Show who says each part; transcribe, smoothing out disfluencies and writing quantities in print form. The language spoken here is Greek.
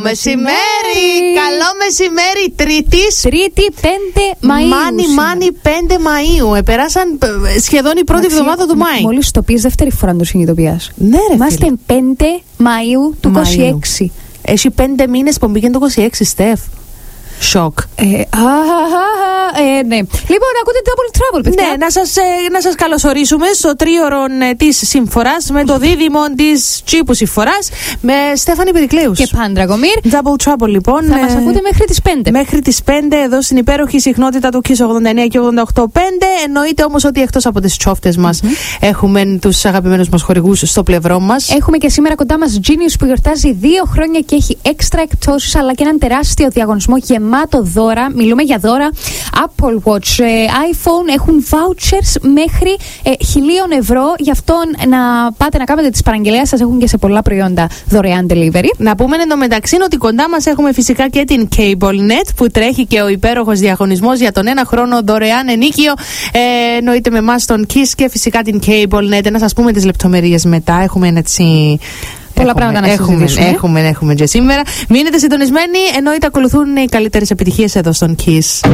Speaker 1: Μεσημέρι! Καλό μεσημέρι Τρίτη 5 Μαΐου. Μάνι 5 Μαΐου. Επεράσαν σχεδόν η πρώτη εβδομάδα του Μάη.
Speaker 2: Μόλις το πεις δεύτερη φορά να το συνειδητοποιάς.
Speaker 1: Ναι, ρε.
Speaker 2: Είμαστε 5 Μαΐου του 26.
Speaker 1: Έχει 5 μήνες που μπήκε το 26, Στεφ. Σοκ.
Speaker 2: Ναι. Λοιπόν, ακούτε Double Trouble, παιδιά.
Speaker 1: Ναι, να σας καλωσορίσουμε στο τρίωρο της συμφοράς με το δίδυμο της τσίπου συμφοράς με Στέφανη Περικλέους
Speaker 2: και Πάντρα Κομίρ.
Speaker 1: Double Trouble, λοιπόν.
Speaker 2: Θα μας ακούτε μέχρι τις 5.
Speaker 1: Μέχρι τις 5 εδώ στην υπέροχη συχνότητα του KISS 89 και 88.5. Εννοείται όμως ότι εκτός από τις τσόφτες μας έχουμε τους αγαπημένους μας χορηγούς στο πλευρό μας.
Speaker 2: Έχουμε και σήμερα κοντά μας Genius που γιορτάζει 2 χρόνια και έχει έξτρα εκπτώσεις αλλά και έναν τεράστιο διαγωνισμό γεμάτο δώρα. Μιλούμε για δώρα Apple Watch, iPhone, έχουν vouchers μέχρι 1.000 ευρώ. Γι' αυτό να πάτε να κάνετε τις παραγγελίες σας. Έχουν και σε πολλά προϊόντα δωρεάν delivery.
Speaker 1: Να πούμε εντωμεταξύ ότι κοντά μας έχουμε φυσικά και την CableNet που τρέχει και ο υπέροχος διαγωνισμός για τον 1 χρόνο δωρεάν ενίκιο. Εννοείται με εμάς τον KISS και φυσικά την CableNet. Να σας πούμε τις λεπτομέρειες μετά. Έχουμε έτσι.
Speaker 2: Πολλά πράγματα να συζητήσουμε.
Speaker 1: Έχουμε και σήμερα. Μείνετε συντονισμένοι, εννοείται ακολουθούν οι καλύτερες επιτυχίες εδώ στον KISS.